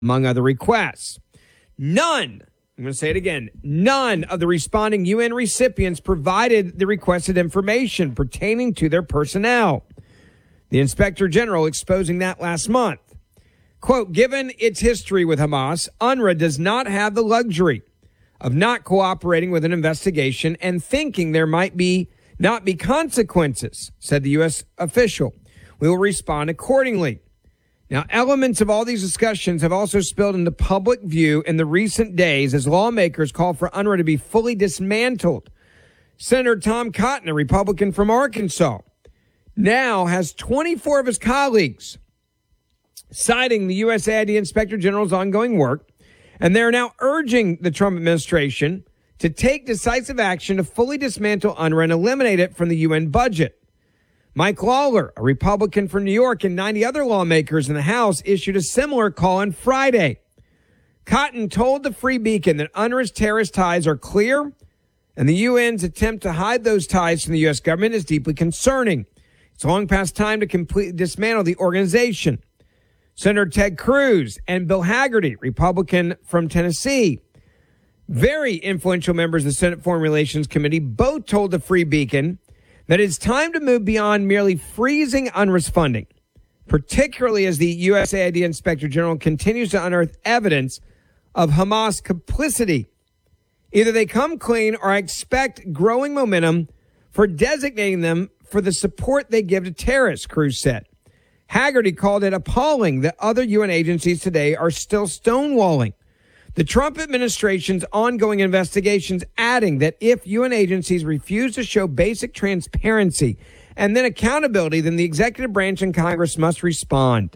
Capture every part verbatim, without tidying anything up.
among other requests. None, I'm going to say it again, none of the responding U N recipients provided the requested information pertaining to their personnel. The Inspector General exposing that last month. Quote, given its history with Hamas, UNRWA does not have the luxury of not cooperating with an investigation and thinking there might be not be consequences, said the U S official. We will respond accordingly. Now, elements of all these discussions have also spilled into public view in the recent days as lawmakers call for UNRWA to be fully dismantled. Senator Tom Cotton, a Republican from Arkansas, now has twenty-four of his colleagues citing the U S A I D Inspector General's ongoing work, and they're now urging the Trump administration to take decisive action to fully dismantle UNRWA and eliminate it from the U N budget. Mike Lawler, a Republican from New York, and ninety other lawmakers in the House issued a similar call on Friday. Cotton told the Free Beacon that UNRWA's terrorist ties are clear, and the U N's attempt to hide those ties from the U S government is deeply concerning. It's long past time to completely dismantle the organization. Senator Ted Cruz and Bill Hagerty, Republican from Tennessee, very influential members of the Senate Foreign Relations Committee, both told the Free Beacon that it's time to move beyond merely freezing UNRWA's funding, particularly as the U S A I D Inspector General continues to unearth evidence of Hamas complicity. Either they come clean or I expect growing momentum for designating them for the support they give to terrorists, Cruz said. Hagerty called it appalling that other U N agencies today are still stonewalling the Trump administration's ongoing investigations, adding that if U N agencies refuse to show basic transparency and then accountability, then the executive branch and Congress must respond.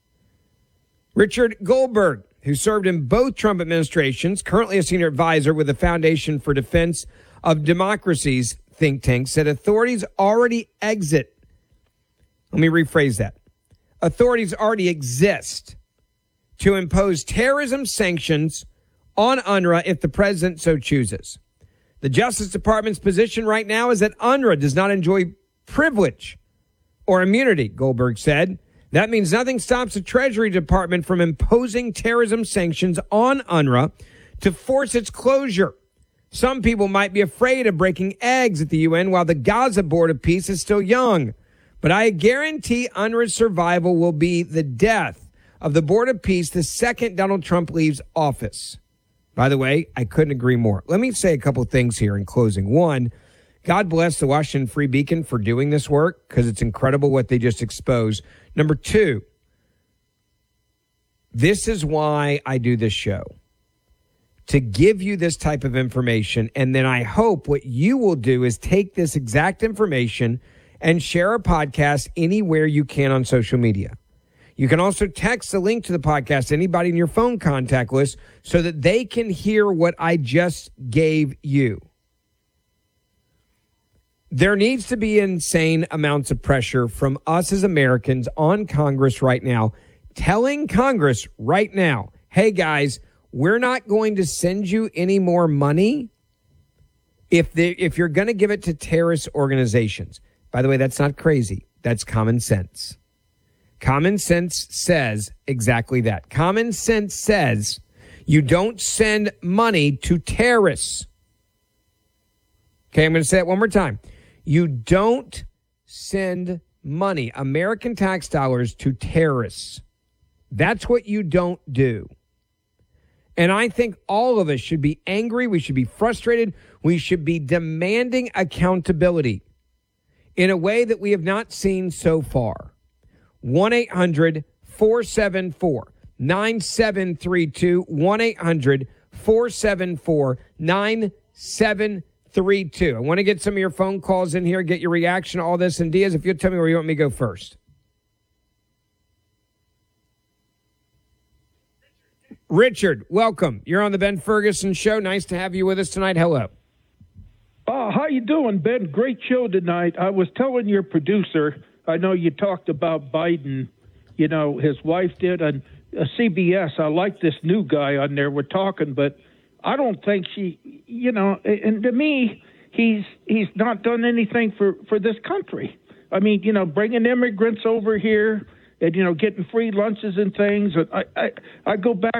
Richard Goldberg, who served in both Trump administrations, currently a senior advisor with the Foundation for Defense of Democracies think tank, said authorities already exit. Let me rephrase that. Authorities already exist to impose terrorism sanctions on UNRWA if the president so chooses. The Justice Department's position right now is that UNRWA does not enjoy privilege or immunity, Goldberg said. That means nothing stops the Treasury Department from imposing terrorism sanctions on UNRWA to force its closure. Some people might be afraid of breaking eggs at the U N while the Gaza Board of Peace is still young. But I guarantee UNRWA's survival will be the death of the Board of Peace the second Donald Trump leaves office. By the way, I couldn't agree more. Let me say a couple things here in closing. One, God bless the Washington Free Beacon for doing this work because it's incredible what they just exposed. Number two, this is why I do this show, to give you this type of information. And then I hope what you will do is take this exact information and share a podcast anywhere you can on social media. You can also text the link to the podcast to anybody in your phone contact list so that they can hear what I just gave you. There needs to be insane amounts of pressure from us as Americans on Congress right now, telling Congress right now, hey guys, we're not going to send you any more money if they, if you're going to give it to terrorist organizations. By the way, that's not crazy. That's common sense. Common sense says exactly that. Common sense says you don't send money to terrorists. Okay, I'm going to say it one more time. You don't send money, American tax dollars, to terrorists. That's what you don't do. And I think all of us should be angry. We should be frustrated. We should be demanding accountability in a way that we have not seen so far. one eight hundred four seven four nine seven three two. one eight hundred four seven four nine seven three two. I want to get some of your phone calls in here, get your reaction to all this. And Diaz, if you'll tell me where you want me to go first. Richard, welcome. You're on the Ben Ferguson Show. Nice to have you with us tonight. Hello. Uh, how you doing, Ben? Great show tonight. I was telling your producer, I know you talked about Biden, you know, his wife did, and uh, C B S, I like this new guy on there. We're talking, but I don't think she, you know, and to me, he's he's not done anything for, for this country. I mean, you know, bringing immigrants over here and, you know, getting free lunches and things. I, I, I go back